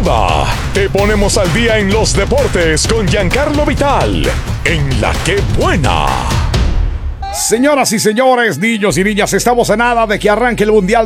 arriba! Te ponemos al día en los deportes con Giancarlo Vital, en La Que Buena. Señoras y señores, niños y niñas, estamos a nada de que arranque el Mundial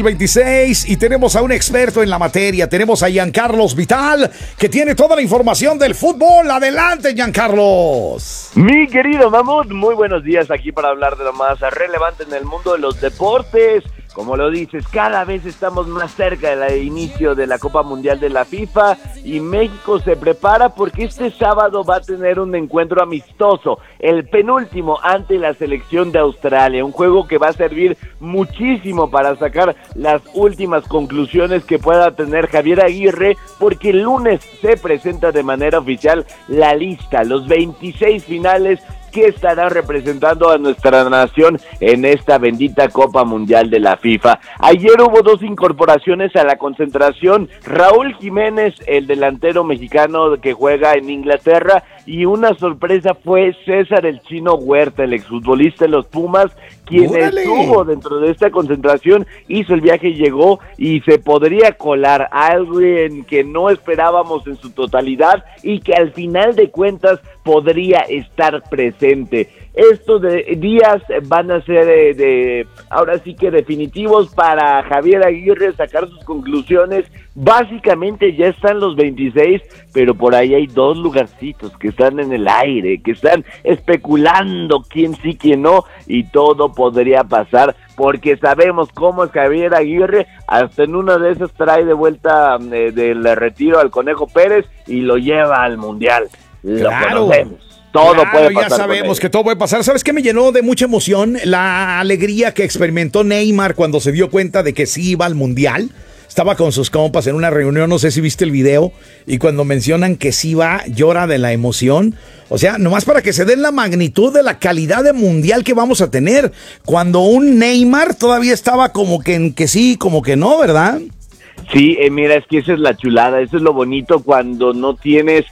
2026 y tenemos a un experto en la materia. Tenemos a Giancarlos Vital, que tiene toda la información del fútbol. ¡Adelante, Giancarlos! Mi querido Mamut, muy buenos días aquí para hablar de lo más relevante en el mundo de los deportes. Como lo dices, cada vez estamos más cerca del inicio de la Copa Mundial de la FIFA y México se prepara porque este sábado va a tener un encuentro amistoso, el penúltimo ante la selección de Australia, un juego que va a servir muchísimo para sacar las últimas conclusiones que pueda tener Javier Aguirre, porque el lunes se presenta de manera oficial la lista, los 26 finales que estará representando a nuestra nación en esta bendita Copa Mundial de la FIFA. Ayer hubo dos incorporaciones a la concentración, Raúl Jiménez, el delantero mexicano que juega en Inglaterra, y una sorpresa fue César el Chino Huerta, el exfutbolista de los Pumas, quien ¡Órale! estuvo dentro de esta concentración, hizo el viaje, llegó y se podría colar a alguien que no esperábamos en su totalidad y que al final de cuentas podría estar presente. Estos días van a ser ahora sí que definitivos para Javier Aguirre sacar sus conclusiones. Básicamente ya están los 26, pero por ahí hay dos lugarcitos que están en el aire, que están especulando quién sí, quién no, y todo podría pasar, porque sabemos cómo es Javier Aguirre. Hasta en una de esas trae de vuelta del retiro al Conejo Pérez y lo lleva al Mundial. Lo conocemos. Todo puede pasar. Ya sabemos que todo puede pasar. ¿Sabes qué me llenó de mucha emoción? La alegría que experimentó Neymar cuando se dio cuenta de que sí iba al Mundial. Estaba con sus compas en una reunión, no sé si viste el video, y cuando mencionan que sí va, llora de la emoción. O sea, nomás para que se den la magnitud de la calidad de mundial que vamos a tener, cuando un Neymar todavía estaba como que en que sí, como que no, ¿verdad? Sí, mira, es que esa es la chulada, eso es lo bonito cuando no tienes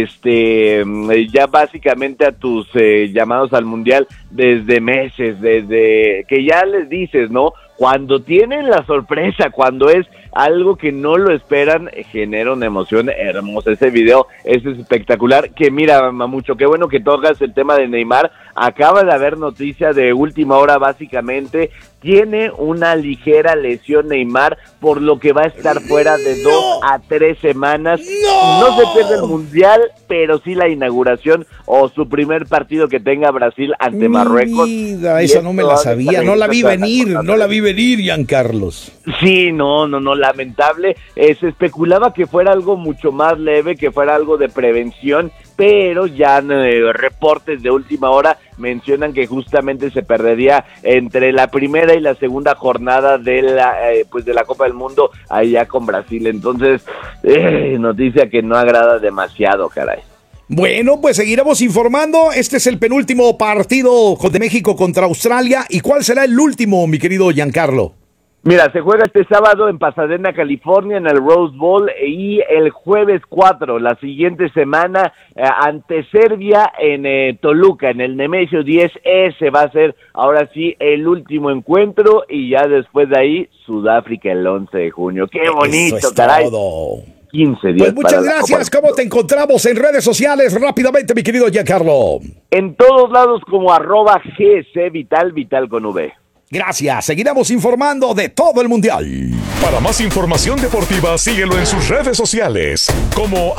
ya básicamente a tus llamados al mundial desde meses, desde que ya les dices, ¿no? Cuando tienen la sorpresa, cuando es algo que no lo esperan, genera una emoción hermosa. Ese video es espectacular. Que mira, Mamucho, qué bueno que tocas el tema de Neymar. Acaba de haber noticia de última hora, básicamente. Tiene una ligera lesión Neymar, por lo que va a estar fuera de 2 a 3 semanas. No se pierde el Mundial, pero sí la inauguración o su primer partido que tenga Brasil ante Marruecos. Esa no me la sabía, no la vi venir, Giancarlos. Sí, no, lamentable. Se especulaba que fuera algo mucho más leve, que fuera algo de prevención, pero ya reportes de última hora mencionan que justamente se perdería entre la primera y la segunda jornada de la Copa del Mundo allá con Brasil. Entonces, noticia que no agrada demasiado, caray. Bueno, pues seguiremos informando. Este es el penúltimo partido de México contra Australia. ¿Y cuál será el último, mi querido Giancarlo? Mira, se juega este sábado en Pasadena, California, en el Rose Bowl, y el jueves 4, la siguiente semana, ante Serbia en Toluca, en el Nemesio 10. Ese va a ser, ahora sí, el último encuentro, y ya después de ahí, Sudáfrica el 11 de junio. ¡Qué bonito, eso es caray! Todo. 15 días. Pues muchas gracias. ¿Cómo te encontramos en redes sociales? Rápidamente, mi querido Giancarlo. En todos lados como @GC Vital, Vital con V. Gracias. Seguiremos informando de todo el mundial. Para más información deportiva, síguelo en sus redes sociales como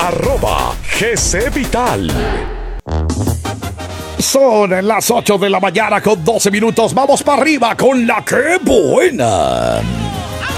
@GC Vital. Son las 8 de la mañana con 12 minutos. Vamos para arriba con La Que Buena.